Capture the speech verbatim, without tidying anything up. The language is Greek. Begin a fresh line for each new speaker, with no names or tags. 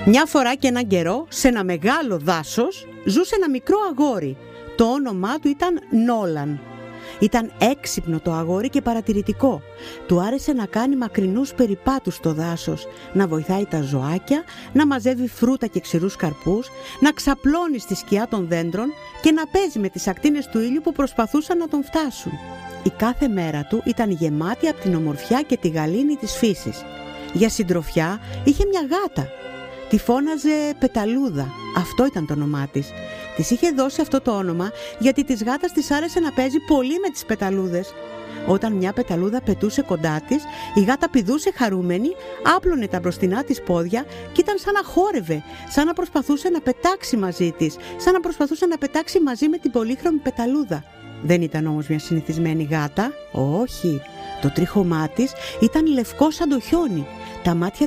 Μια φορά και έναν καιρό, σε ένα μεγάλο δάσος, ζούσε ένα μικρό αγόρι. Το όνομά του ήταν Νόλαν. Ήταν έξυπνο το αγόρι και παρατηρητικό. Του άρεσε να κάνει μακρινούς περιπάτους στο δάσος, να βοηθάει τα ζωάκια, να μαζεύει φρούτα και ξηρούς καρπούς, να ξαπλώνει στη σκιά των δέντρων και να παίζει με τις ακτίνες του ήλιου που προσπαθούσαν να τον φτάσουν. Η κάθε μέρα του ήταν γεμάτη από την ομορφιά και τη γαλήνη της φύσης. Για συντροφιά είχε μια γάτα. Τη φώναζε Πεταλούδα, αυτό ήταν το όνομά της. Της είχε δώσει αυτό το όνομα γιατί της γάτας της άρεσε να παίζει πολύ με τις πεταλούδες. Όταν μια πεταλούδα πετούσε κοντά της, η γάτα πηδούσε χαρούμενη, άπλωνε τα μπροστινά της πόδια και ήταν σαν να χόρευε, σαν να προσπαθούσε να πετάξει μαζί της, σαν να προσπαθούσε να πετάξει μαζί με την πολύχρωμη πεταλούδα. Δεν ήταν όμως μια συνηθισμένη γάτα, όχι. Το τρίχωμά της ήταν λευκό σαν το χιόνι, τα μάτια